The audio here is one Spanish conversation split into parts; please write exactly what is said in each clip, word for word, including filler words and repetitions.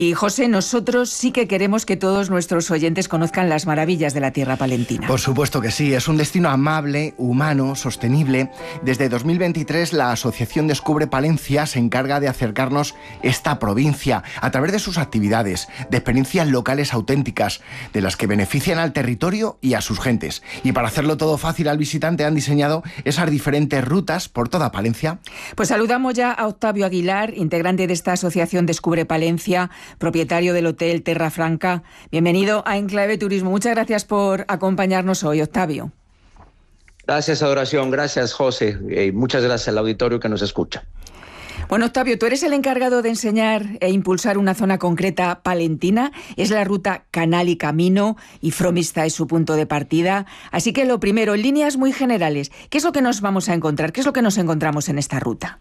Y José, nosotros sí que queremos que todos nuestros oyentes conozcan las maravillas de la tierra palentina. Por supuesto que sí, es un destino amable, humano, sostenible. Desde dos mil veintitrés la Asociación Descubre Palencia se encarga de acercarnos esta provincia a través de sus actividades, de experiencias locales auténticas, de las que benefician al territorio y a sus gentes. Y para hacerlo todo fácil al visitante han diseñado esas diferentes rutas por toda Palencia. Pues saludamos ya a Octavio Aguilar, integrante de esta Asociación Descubre Palencia, propietario del Hotel Terra Franca. Bienvenido a Enclave Turismo. Muchas gracias por acompañarnos hoy, Octavio. Gracias, Adoración. Gracias, José. Eh, muchas gracias al auditorio que nos escucha. Bueno, Octavio, tú eres el encargado de enseñar e impulsar una zona concreta palentina. Es la ruta Canal y Camino y Fromista es su punto de partida. Así que lo primero, en líneas muy generales, ¿qué es lo que nos vamos a encontrar? ¿Qué es lo que nos encontramos en esta ruta?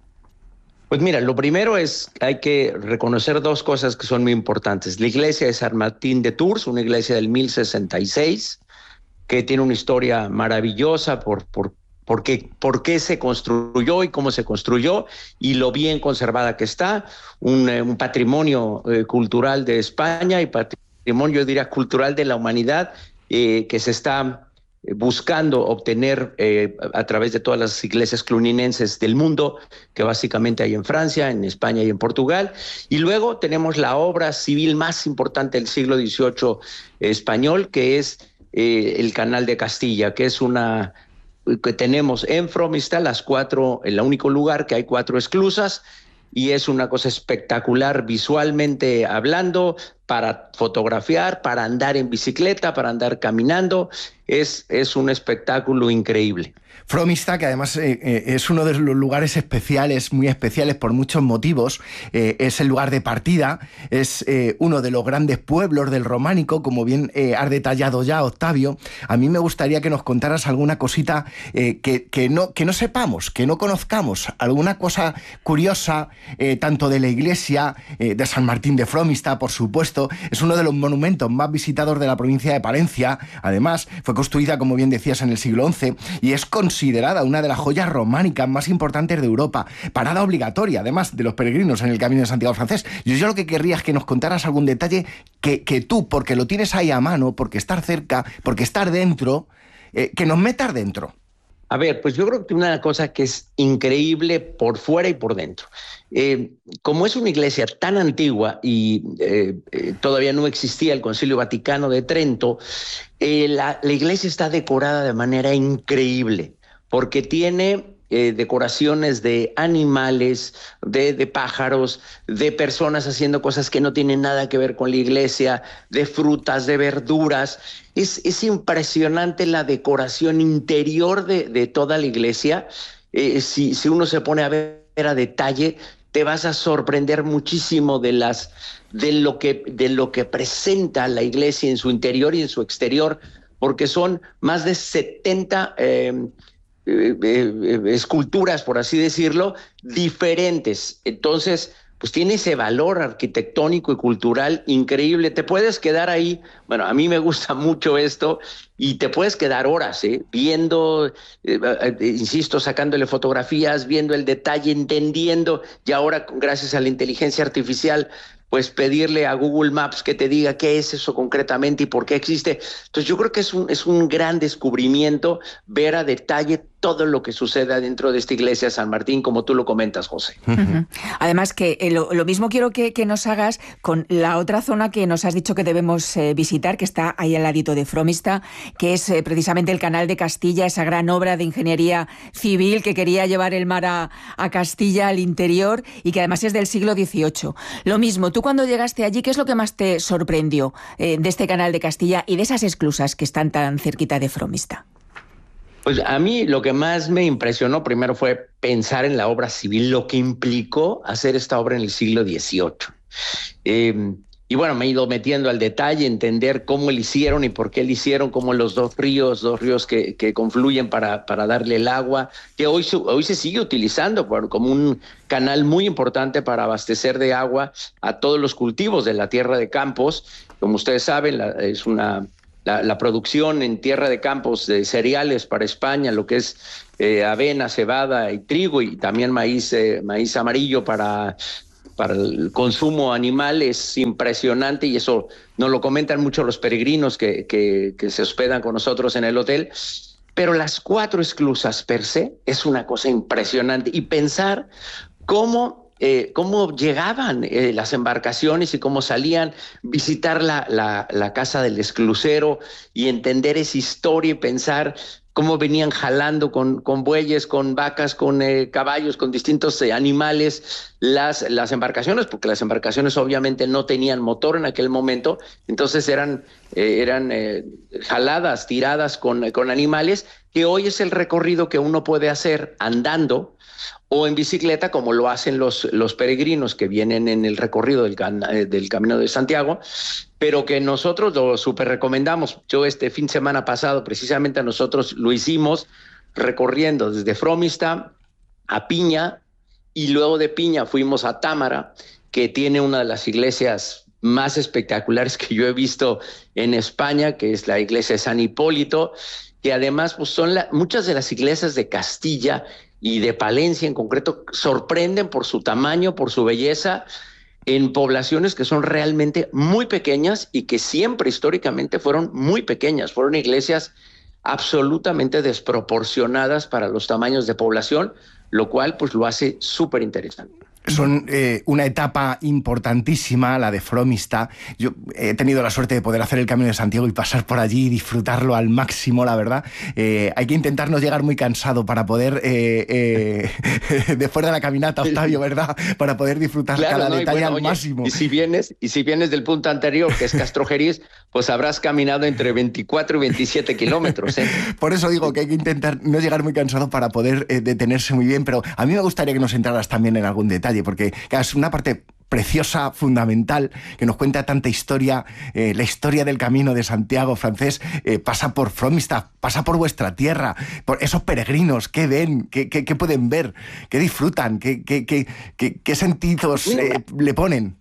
Pues mira, lo primero es que hay que reconocer dos cosas que son muy importantes. La iglesia de San Martín de Tours, una iglesia del mil sesenta y seis, que tiene una historia maravillosa por, por, por, qué, por qué se construyó y cómo se construyó y lo bien conservada que está. Un, un patrimonio eh, cultural de España y patrimonio, yo diría, cultural de la humanidad eh, que se está buscando obtener eh, a través de todas las iglesias cluninenses del mundo, que básicamente hay en Francia, en España y en Portugal. Y luego tenemos la obra civil más importante del siglo dieciocho eh, español, que es eh, el Canal de Castilla, que es una que tenemos en Fromista, las cuatro, el único lugar que hay cuatro esclusas, y es una cosa espectacular visualmente hablando, para fotografiar, para andar en bicicleta, para andar caminando. Es, es un espectáculo increíble. Fromista, que además eh, eh, es uno de los lugares especiales, muy especiales por muchos motivos, eh, es el lugar de partida, es eh, uno de los grandes pueblos del románico, como bien eh, has detallado ya, Octavio. A mí me gustaría que nos contaras alguna cosita eh, que, que, no, que no sepamos, que no conozcamos, alguna cosa curiosa, eh, tanto de la iglesia eh, de San Martín de Fromista, por supuesto. Es uno de los monumentos más visitados de la provincia de Palencia. Además, fue construida, como bien decías, en el siglo once y es considerada una de las joyas románicas más importantes de Europa. Parada obligatoria, además, de los peregrinos en el Camino de Santiago francés. Yo, yo lo que querría es que nos contaras algún detalle que, que tú, porque lo tienes ahí a mano, porque estar cerca, porque estar dentro, eh, que nos metas dentro. A ver, pues yo creo que una cosa que es increíble por fuera y por dentro. Eh, como es una iglesia tan antigua y eh, eh, todavía no existía el Concilio Vaticano de Trento, eh, la, la iglesia está decorada de manera increíble, porque tiene eh, decoraciones de animales, de, de pájaros, de personas haciendo cosas que no tienen nada que ver con la iglesia, de frutas, de verduras. Es, es impresionante la decoración interior de, de toda la iglesia. Eh, si, si uno se pone a ver a detalle, te vas a sorprender muchísimo de, las, de, lo que, de lo que presenta la iglesia en su interior y en su exterior, porque son más de setenta eh, eh, eh, esculturas, por así decirlo, diferentes. Entonces, pues tiene ese valor arquitectónico y cultural increíble. Te puedes quedar ahí, bueno, a mí me gusta mucho esto, y te puedes quedar horas, ¿eh? viendo, eh, eh, insisto, sacándole fotografías, viendo el detalle, entendiendo, y ahora gracias a la inteligencia artificial, pues pedirle a Google Maps que te diga qué es eso concretamente y por qué existe. Entonces yo creo que es un, es un gran descubrimiento ver a detalle todo lo que sucede dentro de esta iglesia de San Martín, como tú lo comentas, José. Uh-huh. Además que eh, lo, lo mismo quiero que, que nos hagas con la otra zona que nos has dicho que debemos eh, visitar, que está ahí al ladito de Fromista, que es eh, precisamente el Canal de Castilla, esa gran obra de ingeniería civil que quería llevar el mar a, a Castilla, al interior, y que además es del siglo dieciocho. Lo mismo, tú cuando llegaste allí, ¿qué es lo que más te sorprendió eh, de este Canal de Castilla y de esas esclusas que están tan cerquita de Fromista? Pues a mí lo que más me impresionó primero fue pensar en la obra civil, lo que implicó hacer esta obra en el siglo dieciocho. Eh, y bueno, me he ido metiendo al detalle, entender cómo lo hicieron y por qué lo hicieron, como los dos ríos, dos ríos que, que confluyen para, para darle el agua, que hoy, hoy se sigue utilizando por, como un canal muy importante para abastecer de agua a todos los cultivos de la tierra de Campos. Como ustedes saben, la, es una... La, la producción en tierra de campos de cereales para España, lo que es eh, avena, cebada y trigo, y también maíz, eh, maíz amarillo para, para el consumo animal es impresionante y eso nos lo comentan mucho los peregrinos que, que, que se hospedan con nosotros en el hotel. Pero las cuatro esclusas per se es una cosa impresionante y pensar cómo... Eh, cómo llegaban eh, las embarcaciones y cómo salían, visitar la, la, la casa del esclusero y entender esa historia y pensar cómo venían jalando con, con bueyes, con vacas, con eh, caballos, con distintos eh, animales las, las embarcaciones, porque las embarcaciones obviamente no tenían motor en aquel momento, entonces eran, eh, eran eh, jaladas, tiradas con, con animales, que hoy es el recorrido que uno puede hacer andando o en bicicleta, como lo hacen los, los peregrinos que vienen en el recorrido del, del Camino de Santiago, pero que nosotros lo súper recomendamos. Yo este fin de semana pasado, precisamente a nosotros lo hicimos recorriendo desde Fromista a Piña, y luego de Piña fuimos a Támara, que tiene una de las iglesias más espectaculares que yo he visto en España, que es la iglesia de San Hipólito, que además pues, son la, muchas de las iglesias de Castilla y de Palencia en concreto sorprenden por su tamaño, por su belleza, en poblaciones que son realmente muy pequeñas y que siempre históricamente fueron muy pequeñas, fueron iglesias absolutamente desproporcionadas para los tamaños de población, lo cual pues lo hace súper interesante. Son eh, una etapa importantísima, la de Fromista. Yo he tenido la suerte de poder hacer el Camino de Santiago y pasar por allí y disfrutarlo al máximo, la verdad. Eh, hay que intentar no llegar muy cansado para poder, eh, eh, después de la caminata, Octavio, ¿verdad? Para poder disfrutar claro, cada no, detalle bueno, al oye, máximo. Y si vienes, y si vienes del punto anterior, que es Castrojeriz, pues habrás caminado entre veinticuatro y veintisiete kilómetros. ¿eh? Por eso digo que hay que intentar no llegar muy cansado para poder eh, detenerse muy bien, pero a mí me gustaría que nos entraras también en algún detalle, porque claro, es una parte preciosa, fundamental, que nos cuenta tanta historia. Eh, la historia del Camino de Santiago francés eh, pasa por Fromista, pasa por vuestra tierra, por esos peregrinos. ¿Qué ven? ¿Qué, qué, qué pueden ver? ¿Qué disfrutan? ¿Qué, qué, qué, qué, qué sentidos eh, le ponen?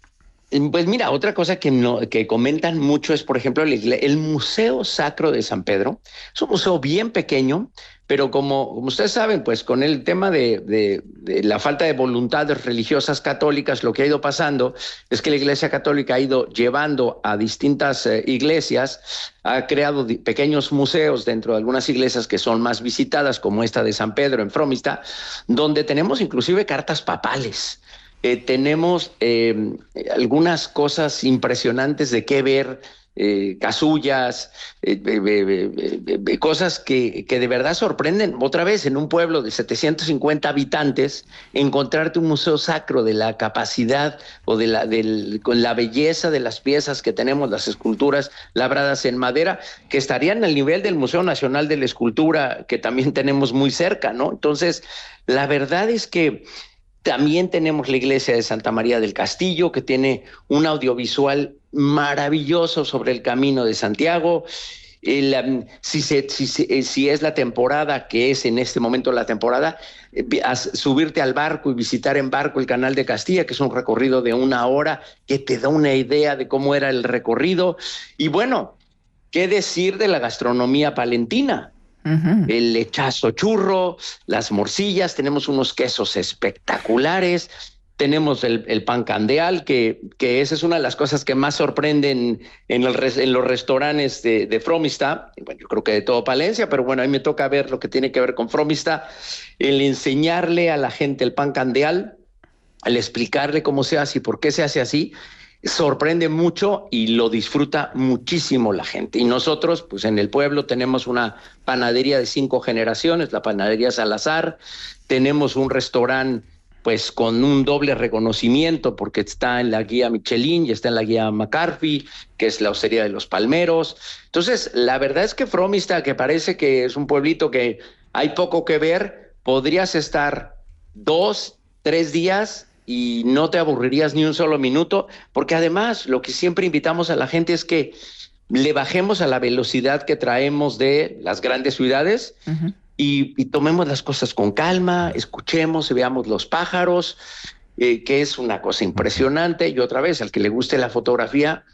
Pues mira, otra cosa que, no, que comentan mucho es, por ejemplo, el, el Museo Sacro de San Pedro. Es un museo bien pequeño, pero como, como ustedes saben, pues con el tema de, de, de la falta de voluntades religiosas católicas, lo que ha ido pasando es que la Iglesia Católica ha ido llevando a distintas eh, iglesias, ha creado pequeños museos dentro de algunas iglesias que son más visitadas, como esta de San Pedro en Fromista, donde tenemos inclusive cartas papales. Eh, tenemos eh, algunas cosas impresionantes de qué ver, eh, casullas, eh, eh, eh, eh, cosas que, que de verdad sorprenden. Otra vez, en un pueblo de setecientos cincuenta habitantes, encontrarte un museo sacro de la capacidad o de la, del, con la belleza de las piezas que tenemos, las esculturas labradas en madera, que estarían al nivel del Museo Nacional de la Escultura, que también tenemos muy cerca, ¿no? Entonces, la verdad es que también tenemos la iglesia de Santa María del Castillo, que tiene un audiovisual maravilloso sobre el Camino de Santiago. El, um, si, se, si, se, si es la temporada, que es en este momento la temporada, eh, subirte al barco y visitar en barco el Canal de Castilla, que es un recorrido de una hora, que te da una idea de cómo era el recorrido. Y bueno, ¿qué decir de la gastronomía palentina? Uh-huh. El lechazo churro, las morcillas, tenemos unos quesos espectaculares, tenemos el, el pan candeal, que, que esa es una de las cosas que más sorprenden en, el, en los restaurantes de, de Fromista, bueno, yo creo que de todo Palencia, pero bueno, a mí me toca ver lo que tiene que ver con Fromista, el enseñarle a la gente el pan candeal, el explicarle cómo se hace y por qué se hace así, sorprende mucho y lo disfruta muchísimo la gente. Y nosotros, pues en el pueblo tenemos una panadería de cinco generaciones, la panadería Salazar, tenemos un restaurante pues con un doble reconocimiento porque está en la guía Michelin y está en la guía McCarthy, que es la hostería de los Palmeros. Entonces, la verdad es que Fromista, que parece que es un pueblito que hay poco que ver, podrías estar dos, tres días y no te aburrirías ni un solo minuto, porque además lo que siempre invitamos a la gente es que le bajemos a la velocidad que traemos de las grandes ciudades. Uh-huh. y, y tomemos las cosas con calma, escuchemos y veamos los pájaros, eh, que es una cosa impresionante. Y otra vez, al que le guste la fotografía,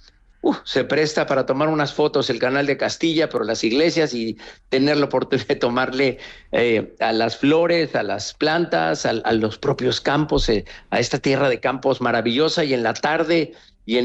uh, se presta para tomar unas fotos el Canal de Castilla, pero las iglesias, y tener la oportunidad de tomarle eh, a las flores, a las plantas, a, a los propios campos, eh, a esta tierra de campos maravillosa, y en la tarde